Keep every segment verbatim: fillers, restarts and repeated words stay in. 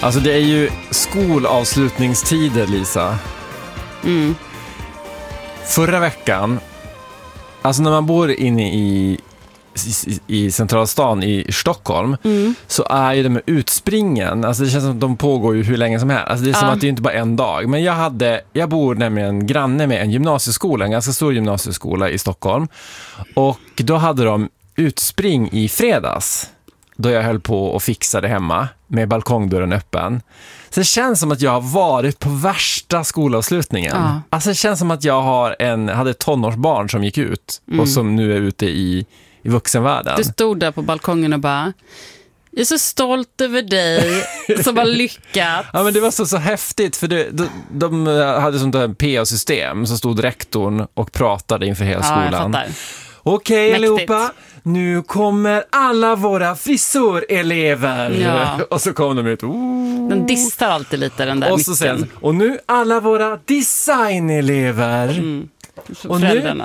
Alltså det är ju skolavslutningstider, Lisa. Mm. Förra veckan, alltså när man bor inne i, i, i centrala stan i Stockholm, mm. så är ju det med utspringen, alltså det känns som att de pågår ju hur länge som helst. Alltså det är som ja. att det är inte bara en dag. Men jag hade, jag bor nämligen granne med en gymnasieskola, en ganska stor gymnasieskola i Stockholm. Och då hade de utspring i fredags, då jag höll på och fixade hemma med balkongdörren öppen. Så det känns som att jag har varit på värsta skolavslutningen. Ja. Alltså det känns som att jag har en, hade ett tonårsbarn som gick ut mm. och som nu är ute i, i vuxenvärlden. Du stod där på balkongen och bara, jag är så stolt över dig som har lyckats. Ja, men det var så, så häftigt för det, de, de hade sånt där P A-system, så stod rektorn och pratade inför hela ja, skolan. Okej, allihopa, nu kommer alla våra frisörelever. Ja. Och så kom de ut. Ooh. Den distar alltid lite, den där och så sen, och nu alla våra designelever. Mm. Och nu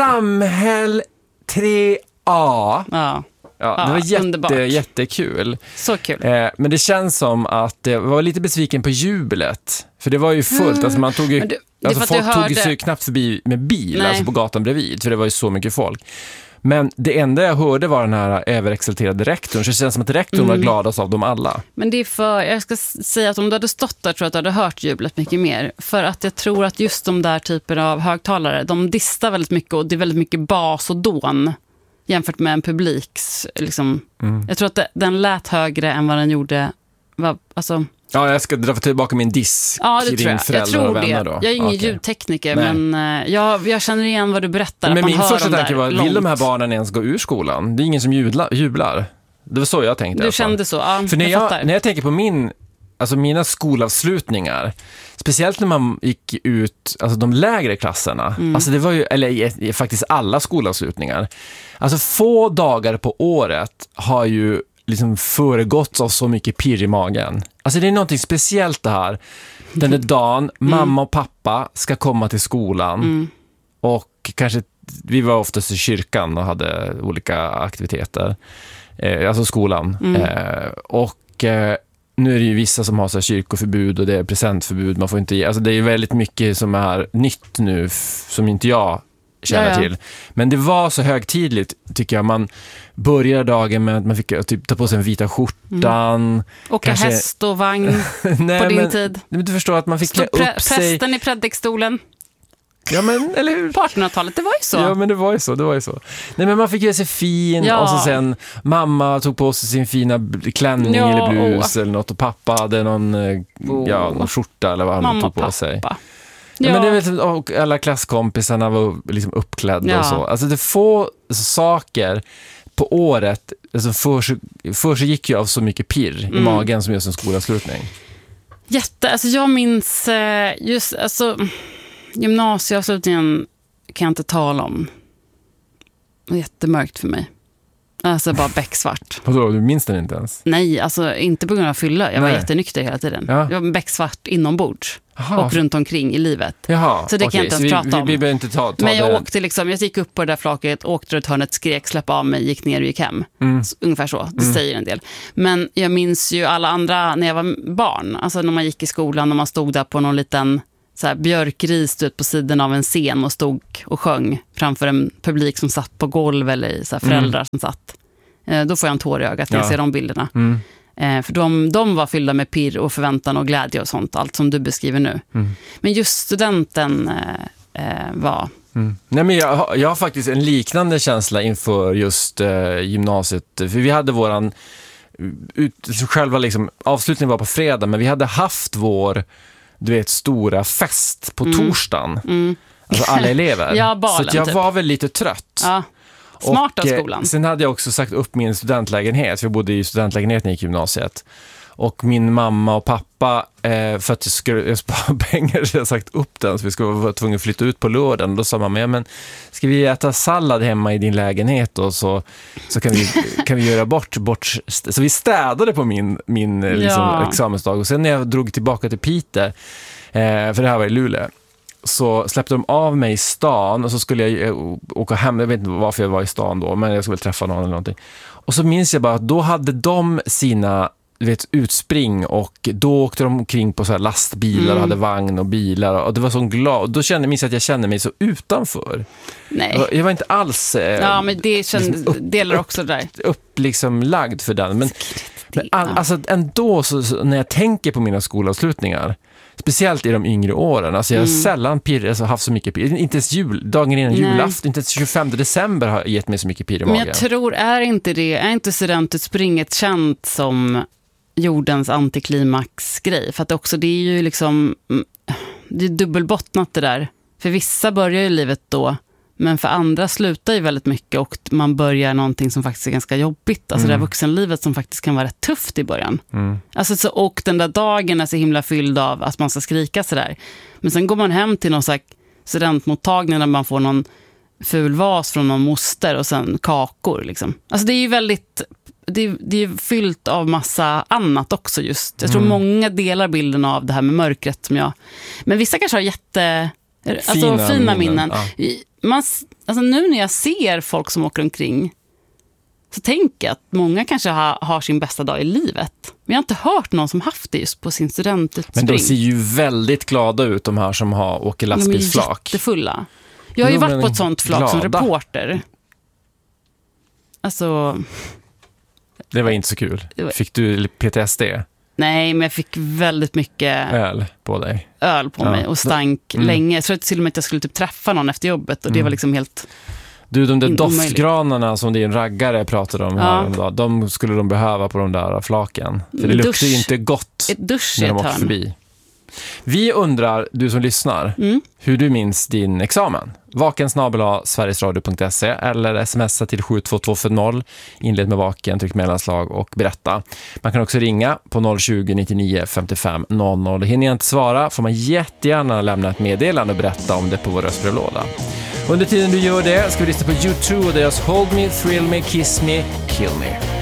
samhäll tre A. Ja. Ja, det var jätte, jättekul. Så kul. Eh, men det känns som att jag var lite besviken på jublet. För det var ju fullt. Mm. Alltså man tog ju, du, alltså folk hörde... tog sig knappt förbi med bil. Nej. Alltså på gatan bredvid. För det var ju så mycket folk. Men det enda jag hörde var den här överexalterade rektorn. Så det känns som att rektorn mm. var gladast av dem alla. Men det är för, jag ska säga att om du hade stått där tror jag att du hade hört jublet mycket mer. För att jag tror att just de där typer av högtalare, de distar väldigt mycket och det är väldigt mycket bas och dån. Jämfört med en publiks liksom, mm. jag tror att det, den lät högre än vad den gjorde var, alltså... Ja, jag ska dra tillbaka min diss. Ja, det tror jag. Jag tror det. Då. Jag är ingen okay. ljudtekniker, Nej. men uh, jag, jag känner igen vad du berättar. Men att man min hör första tanke var, långt. Vill de här barnen ens gå ur skolan? Det är ingen som jublar. jublar. Det var så jag tänkte. Du alltså. kände så, ja. För när jag, jag, när jag tänker på min, alltså mina skolavslutningar, speciellt när man gick ut, alltså de lägre klasserna, mm. alltså det var ju, eller faktiskt alla skolavslutningar, alltså få dagar på året har ju liksom föregåtts av så mycket pirr i magen. Alltså det är någonting speciellt det här. Den där dagen, mm. mamma och pappa ska komma till skolan mm. och kanske, vi var oftast i kyrkan och hade olika aktiviteter, eh, alltså skolan. Mm. Eh, och eh, nu är det ju vissa som har så här kyrkoförbud och det är presentförbud, man får inte ge, alltså det är ju väldigt mycket som är nytt nu f- som inte jag känner ja, ja. till. Men det var så högtidligt tycker jag. Man började dagen med att man fick typ ta på sig en vita skjortan. Mm. Åka kanske... häst och vagn Nej, på din men, tid. Men du förstår att man fick klä upp pre- sig. Prästen i predikstolen. Ja, men, eller hur? På artonhundratalet, det var ju så. Ja, men det var ju så, det var ju så. Nej, men man fick göra sig fin ja. och så sen mamma tog på sig sin fina klänning ja, eller blus oh. eller något och pappa hade någon, oh. ja, någon skjorta eller vad han mamma, tog på pappa. sig. Ja. Ja, men det är väl, och alla klasskompisarna var liksom uppklädda ja. och så. Alltså det få saker på året, alltså för, för sig gick ju av så mycket pirr mm. i magen som just en skolavslutning. Jätte, alltså jag minns just, alltså gymnasieavslutningen kan jag inte tala om. Det var jättemörkt för mig. Alltså bara becksvart. Vadå, du minns den inte ens? Nej, alltså inte på grund av fylla. Jag var Nej. jättenykter hela tiden. Ja. Jag var becksvart inombords. Aha. Och runt omkring i livet. Jaha, så det okay. kan jag inte ens vi, prata om. Vi, vi inte ta, ta Men jag det. åkte liksom, jag gick upp på det där flaket, åkte runt hörnet, skrek, släpp av mig, gick ner och gick hem. Mm. Så, ungefär så, det mm. säger en del. Men jag minns ju alla andra när jag var barn. Alltså när man gick i skolan och man stod där på någon liten så här, björkris ut på sidan av en scen och stod och sjöng framför en publik som satt på golv eller så här, föräldrar mm. som satt. Eh, då får jag en tår i ögat när jag ja. ser de bilderna. Mm. Eh, för de, de var fyllda med pirr och förväntan och glädje och sånt, allt som du beskriver nu. Mm. Men just studenten eh, eh, var... Mm. Nej, men jag, har, jag har faktiskt en liknande känsla inför just eh, gymnasiet. För vi hade våran... Ut, själva liksom, avslutningen var på fredag, men vi hade haft vår, du vet, stora fest på mm. torsdagen. Mm. Alltså alla elever. Ja, balen, så jag typ. var väl lite trött. Ja. Smart av och, skolan. Sen hade jag också sagt upp min studentlägenhet, för jag bodde i studentlägenheten i gymnasiet. Och min mamma och pappa, eh, för att jag skulle spara pengar, så jag sagt upp den, så vi skulle vara tvungna att flytta ut på lördagen. Och då sa mamma, ja, men ska vi äta sallad hemma i din lägenhet och så, så kan, vi, kan vi göra bort, bort... Så vi städade på min, min liksom, ja. examensdag. Och sen när jag drog tillbaka till Piteå, eh, för det här var i Luleå, så släppte de av mig i stan och så skulle jag åka hem. Jag vet inte varför jag var i stan då, men jag skulle träffa någon eller någonting. Och så minns jag bara att då hade de sina du vet, utspring och då åkte de omkring på så här lastbilar mm. och hade vagn och bilar och det var så glad. Och då kände jag att jag kände mig så utanför. Nej. Jag, jag var inte alls eh, ja, men det kände, liksom upp, delar också där. Upp, upp liksom lagd för den. Men, men all, alltså ändå så, så, när jag tänker på mina skolavslutningar, speciellt i de yngre åren, alltså jag har mm. sällan pirr, alltså haft så mycket pirr. Inte ens jul, dagen innan julafton, inte ens tjugofemte december har gett mig så mycket pirr i magen. Men jag tror, är inte det, är inte studentutspringet känt som jordens antiklimaxgrej? För att också, det är ju liksom, det är dubbelbottnat det där. För vissa börjar ju livet då, men för andra slutar ju väldigt mycket och man börjar någonting som faktiskt är ganska jobbigt. Alltså mm. det här vuxenlivet som faktiskt kan vara rätt tufft i början. Mm. Alltså, så, och den där dagen är så himla fylld av att man ska skrika sådär. Men sen går man hem till någon sån här studentmottagning där man får någon ful vas från någon moster och sen kakor. Liksom. Alltså det är ju väldigt, det är, det är fyllt av massa annat också just. Jag tror mm. många delar bilden av det här med mörkret som jag... Men vissa kanske har jätte... Alltså fina, fina minnen. minnen. Ja. Man, alltså nu när jag ser folk som åker omkring så tänker jag att många kanske har, har sin bästa dag i livet. Men jag har inte hört någon som haft det just på sin studentutspring. Men de ser ju väldigt glada ut, de här som har åker lastbilsflak. De är jättefulla. Jag har ju varit på ett sånt flak glada. Som reporter. Alltså... Det var inte så kul. Fick du P T S D? Nej, men jag fick väldigt mycket öl på dig. Öl på ja. mig och stank mm. länge. Jag tror till och med att jag skulle typ träffa någon efter jobbet och mm. det var liksom helt... Du, de där doftgranarna som din raggare pratade om ja. här, de skulle de behöva på de där flaken. För det luktar ju inte gott ett dusch när de åker förbi. Vi undrar, du som lyssnar, mm. hur du minns din examen. Vaken snabel-a sverigesradio punkt se eller smsa till sju två två fyra noll. Inled med vaken, tryck mellanslag och berätta. Man kan också ringa på noll tjugo nittionio femtiofem noll noll. Hinner jag inte svara får man jättegärna lämna ett meddelande och berätta om det på vår röstbrevlåda. Under tiden du gör det ska vi lyssna på U två och deras Hold Me, Thrill Me, Kiss Me, Kill Me.